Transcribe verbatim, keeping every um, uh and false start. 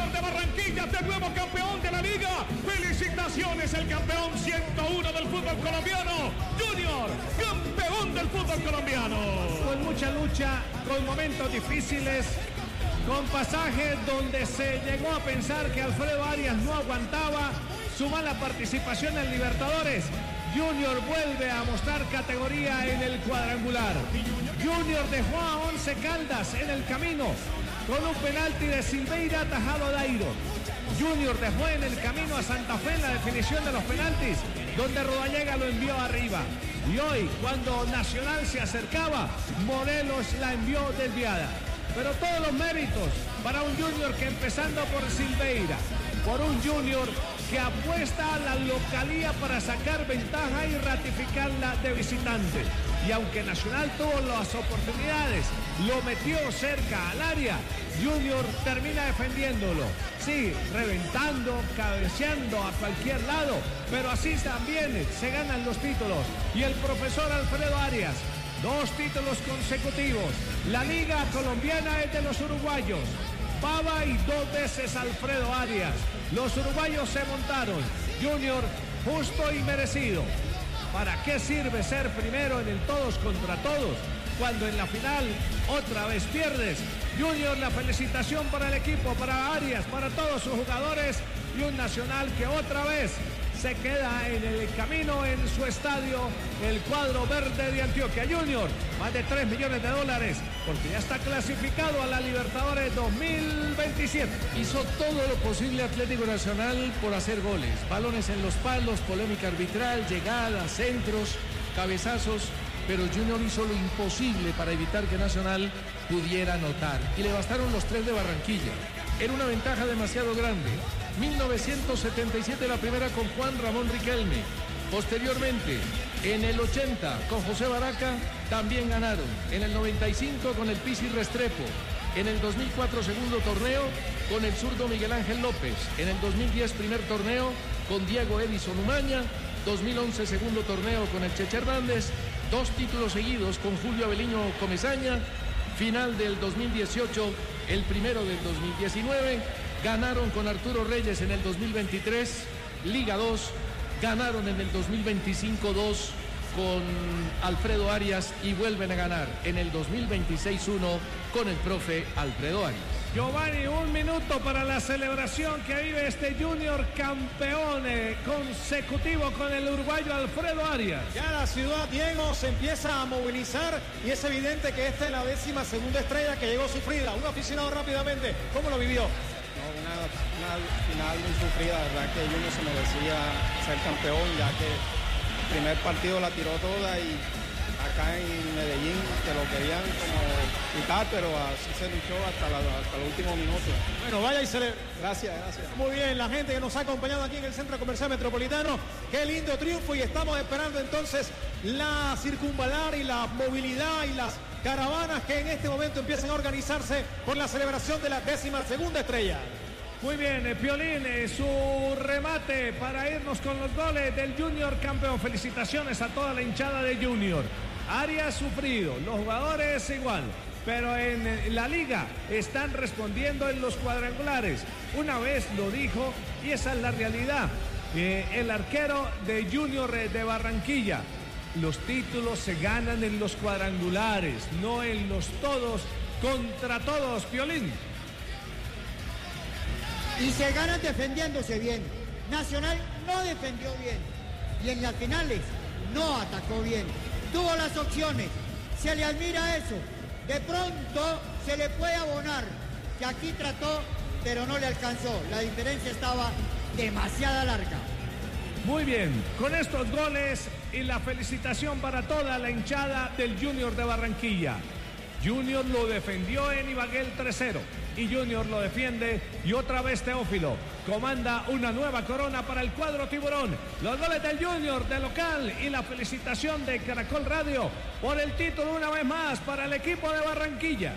Junior de Barranquilla, de nuevo campeón de la liga. Felicitaciones, el campeón ciento uno del fútbol colombiano. Junior, campeón del fútbol colombiano. Con mucha lucha, con momentos difíciles, con pasajes donde se llegó a pensar que Alfredo Arias no aguantaba su mala participación en Libertadores. Junior vuelve a mostrar categoría en el cuadrangular. Junior dejó a Once Caldas en el camino con un penalti de Silveira atajado a Dairo. Junior dejó en el camino a Santa Fe en la definición de los penaltis, donde Rodallega lo envió arriba. Y hoy, cuando Nacional se acercaba, Morelos la envió desviada. Pero todos los méritos para un Junior que, empezando por Silveira, por un Junior que apuesta a la localía para sacar ventaja y ratificarla de visitante. Y aunque Nacional tuvo las oportunidades, lo metió cerca al área, Junior termina defendiéndolo. Sí, reventando, cabeceando a cualquier lado, pero así también se ganan los títulos. Y el profesor Alfredo Arias, dos títulos consecutivos. La Liga Colombiana es de los uruguayos. Pava y dos veces Alfredo Arias. Los uruguayos se montaron. Junior, justo y merecido. ¿Para qué sirve ser primero en el todos contra todos cuando en la final otra vez pierdes? Junior, la felicitación para el equipo, para Arias, para todos sus jugadores, y un Nacional que otra vez se queda en el camino en su estadio, el cuadro verde de Antioquia. Junior, más de tres millones de dólares, porque ya está clasificado a la Libertadores dos mil veintisiete. Hizo todo lo posible Atlético Nacional por hacer goles. Balones en los palos, polémica arbitral, llegadas, centros, cabezazos, pero Junior hizo lo imposible para evitar que Nacional pudiera anotar. Y le bastaron los tres de Barranquilla. Era una ventaja demasiado grande. mil novecientos setenta y siete la primera con Juan Ramón Riquelme. Posteriormente, en el ochenta con José Baraca también ganaron. En el noventa y cinco con el Pizzi Restrepo. En el dos mil cuatro segundo torneo con el zurdo Miguel Ángel López. En el dos mil diez primer torneo con Diego Edison Umaña. dos mil once segundo torneo con el Cheche Hernández. Dos títulos seguidos con Julio Aveliño Comesaña. Final del dos mil dieciocho, el primero del dos mil diecinueve. Ganaron con Arturo Reyes en el dos mil veintitrés, Liga dos. Ganaron en el dos mil veinticinco dos con Alfredo Arias y vuelven a ganar en el dos mil veintiséis uno con el profe Alfredo Arias. Giovanni, un minuto para la celebración que vive este Junior campeón eh, consecutivo con el uruguayo Alfredo Arias. Ya la ciudad, Diego, se empieza a movilizar y es evidente que esta es la décima segunda estrella que llegó sufrida. Un aficionado rápidamente, ¿cómo lo vivió? No, una, una final muy sufrida, la verdad que Junior se merecía ser campeón, ya que el primer partido la tiró toda y acá en Medellín que lo querían como quitar, pero así se luchó hasta, la, hasta el último minuto. Bueno, vaya y celebre. Gracias, gracias. Muy bien, la gente que nos ha acompañado aquí en el Centro Comercial Metropolitano, qué lindo triunfo, y estamos esperando entonces la circunvalar y la movilidad y las caravanas que en este momento empiezan a organizarse por la celebración de la décima segunda estrella. Muy bien, eh, Piolín, eh, su remate para irnos con los goles del Junior campeón. Felicitaciones a toda la hinchada de Junior. Arias sufrido, los jugadores igual, pero en eh, la liga están respondiendo en los cuadrangulares. Una vez lo dijo, y esa es la realidad, eh, el arquero de Junior eh, de Barranquilla. Los títulos se ganan en los cuadrangulares, no en los todos contra todos, Piolín. Y se ganan defendiéndose bien. Nacional no defendió bien. Y en las finales no atacó bien. Tuvo las opciones. Se le admira eso. De pronto se le puede abonar que aquí trató, pero no le alcanzó. La diferencia estaba demasiado larga. Muy bien, con estos goles y la felicitación para toda la hinchada del Junior de Barranquilla. Junior lo defendió en Ibagué tres cero y Junior lo defiende, y otra vez Teófilo comanda una nueva corona para el cuadro tiburón. Los goles del Junior de local y la felicitación de Caracol Radio por el título una vez más para el equipo de Barranquilla.